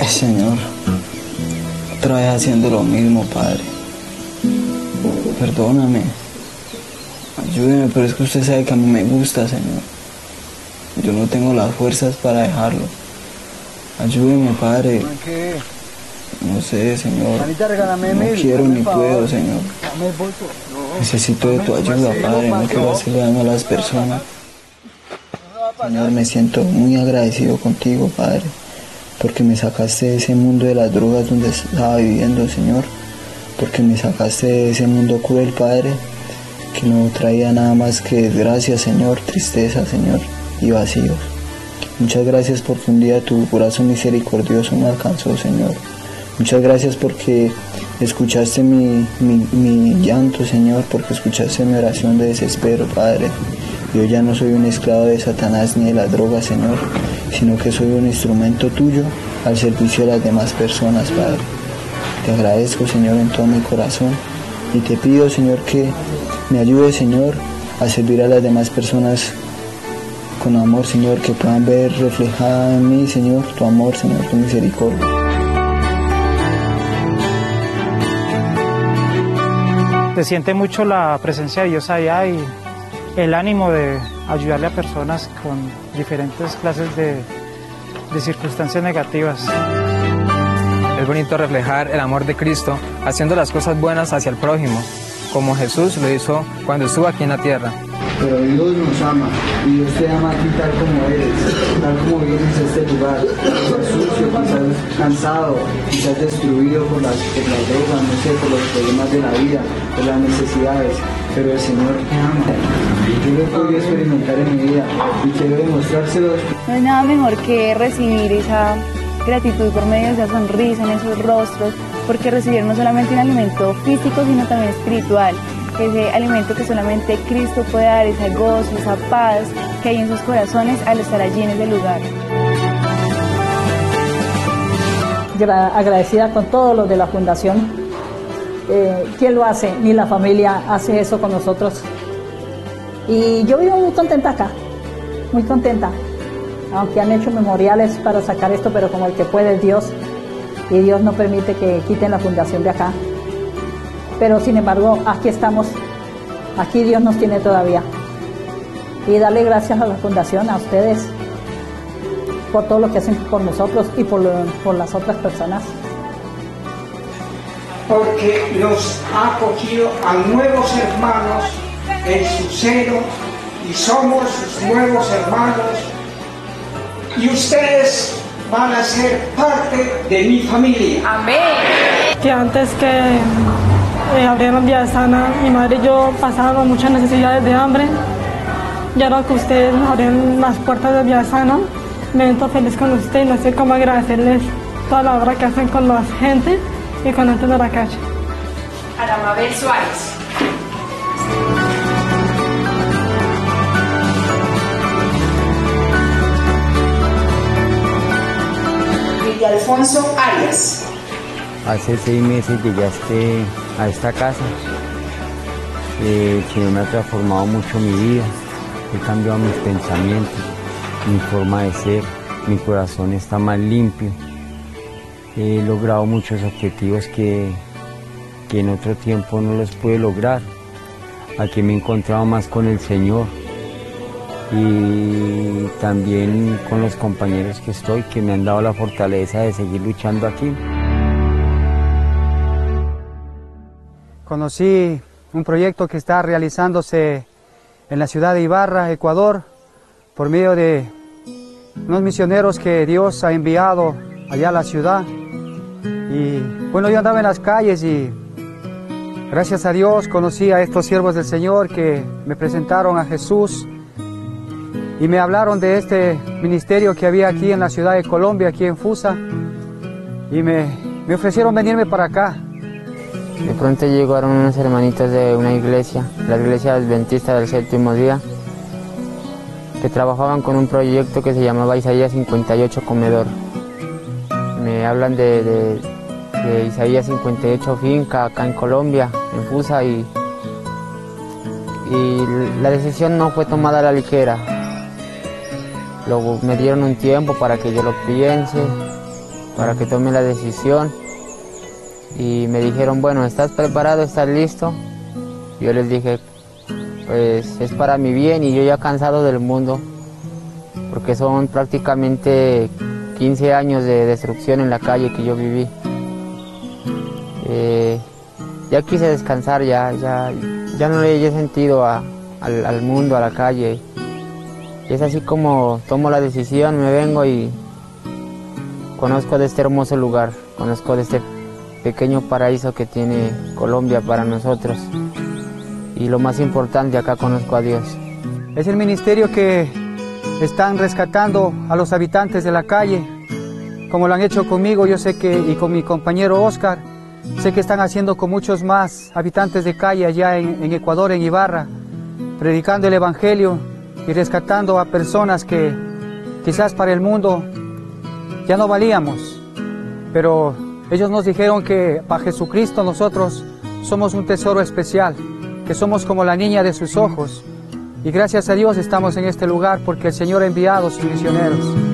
Señor, otra vez haciendo lo mismo, Padre. Perdóname. Ayúdeme, pero es que usted sabe que a mí me gusta, Señor. Yo no tengo las fuerzas para dejarlo. Ayúdeme, Padre. No sé, Señor. No quiero ni puedo, Señor. Necesito de tu ayuda, Padre. No quiero hacerle daño a las personas. Señor, me siento muy agradecido contigo, Padre, porque me sacaste de ese mundo de las drogas donde estaba viviendo, Señor. Porque me sacaste de ese mundo cruel, Padre, que no traía nada más que desgracia, Señor, tristeza, Señor, y vacíos. Muchas gracias porque un día tu corazón misericordioso me alcanzó, Señor. Muchas gracias porque escuchaste mi llanto, Señor, porque escuchaste mi oración de desespero, Padre. Yo ya no soy un esclavo de Satanás ni de las drogas, Señor, sino que soy un instrumento tuyo al servicio de las demás personas, Padre. Te agradezco, Señor, en todo mi corazón y te pido, Señor, que me ayudes, Señor, a servir a las demás personas con amor, Señor, que puedan ver reflejada en mí, Señor, tu amor, Señor, tu misericordia. Se siente mucho la presencia de Dios allá y el ánimo de ayudarle a personas con diferentes clases de circunstancias negativas. Es bonito reflejar el amor de Cristo haciendo las cosas buenas hacia el prójimo, como Jesús lo hizo cuando estuvo aquí en la tierra. Pero Dios nos ama y Dios te ama a ti tal como eres, tal como vienes a este lugar, quizás sucio, quizás cansado, quizás destruido por las drogas, no sé, por los problemas de la vida, por las necesidades, pero el Señor te ama. Yo lo he podido experimentar en mi vida y quiero demostrárselo. No hay nada mejor que recibir esa gratitud por medio de esa sonrisa en esos rostros, porque recibir no solamente un alimento físico, sino también espiritual. Ese alimento que solamente Cristo puede dar, ese gozo, esa paz que hay en sus corazones al estar allí en ese lugar. Agradecida con todos los de la Fundación. ¿Quién lo hace? Ni la familia hace eso con nosotros. Y yo vivo muy contenta acá, muy contenta. Aunque han hecho memoriales para sacar esto, pero como el que puede es Dios. Y Dios no permite que quiten la Fundación de acá. Pero sin embargo, aquí estamos, aquí Dios nos tiene todavía. Y darle gracias a la Fundación, a ustedes, por todo lo que hacen por nosotros y por las otras personas. Porque nos ha acogido a nuevos hermanos en su seno y somos sus nuevos hermanos y ustedes van a ser parte de mi familia. Amén. Que antes que abrieron Vía Sana, mi madre y yo pasábamos muchas necesidades de hambre, y ahora que ustedes nos abrieron las puertas de Vía Sana, me siento feliz con ustedes y no sé cómo agradecerles toda la obra que hacen con la gente y con la gente de la calle. Aramabel Suárez. Y Alfonso Arias. Hace 6 meses llegaste a esta casa, que me ha transformado mucho mi vida, he cambiado mis pensamientos, mi forma de ser, mi corazón está más limpio, he logrado muchos objetivos que en otro tiempo no los pude lograr. Aquí me he encontrado más con el Señor y también con los compañeros que estoy, que me han dado la fortaleza de seguir luchando aquí. Conocí un proyecto que está realizándose en la ciudad de Ibarra, Ecuador, por medio de unos misioneros que Dios ha enviado allá a la ciudad. Y bueno, yo andaba en las calles y gracias a Dios conocí a estos siervos del Señor que me presentaron a Jesús y me hablaron de este ministerio que había aquí en la ciudad de Colombia, aquí en Fusa, y me ofrecieron venirme para acá. De pronto llegaron unos hermanitos de una iglesia, la iglesia adventista del séptimo día, que trabajaban con un proyecto que se llamaba Isaías 58 Comedor. Me hablan de Isaías 58 Finca, acá en Colombia, en Fusa, y la decisión no fue tomada a la ligera. Luego me dieron un tiempo para que yo lo piense, para que tome la decisión. Y me dijeron, bueno, ¿estás preparado? ¿Estás listo? Yo les dije, pues es para mi bien y yo ya cansado del mundo, porque son prácticamente 15 años de destrucción en la calle que yo viví. Ya quise descansar, ya no le he sentido al mundo, a la calle. Y es así como tomo la decisión, me vengo y conozco de este hermoso lugar, conozco de este pequeño paraíso que tiene Colombia para nosotros. Y lo más importante, acá conozco a Dios. Es el ministerio que están rescatando a los habitantes de la calle, como lo han hecho conmigo, yo sé que, y con mi compañero Oscar, sé que están haciendo con muchos más habitantes de calle allá en Ecuador, en Ibarra, predicando el Evangelio y rescatando a personas que quizás para el mundo ya no valíamos, pero ellos nos dijeron que para Jesucristo nosotros somos un tesoro especial, que somos como la niña de sus ojos, y gracias a Dios estamos en este lugar porque el Señor ha enviado sus misioneros.